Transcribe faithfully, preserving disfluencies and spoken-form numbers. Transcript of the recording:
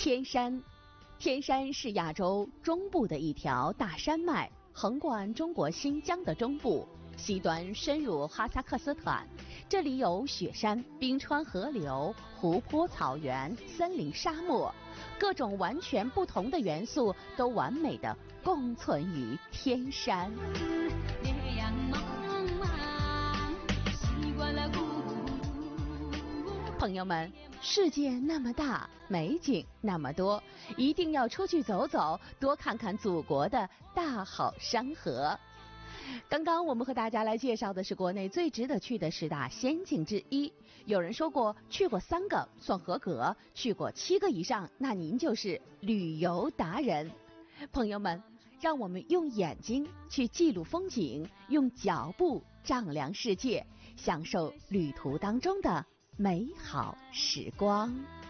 天山，天山是亚洲中部的一条大山脉，横贯中国新疆的中部，西端深入哈萨克斯坦。这里有雪山、冰川、河流、湖泊、草原、森林、沙漠，各种完全不同的元素都完美的共存于天山。朋友们，世界那么大，美景那么多，一定要出去走走，多看看祖国的大好山河。刚刚我们和大家来介绍的是国内最值得去的十大仙境之一。有人说过，去过三个算合格，去过七个以上，那您就是旅游达人。朋友们，让我们用眼睛去记录风景，用脚步丈量世界，享受旅途当中的美好时光。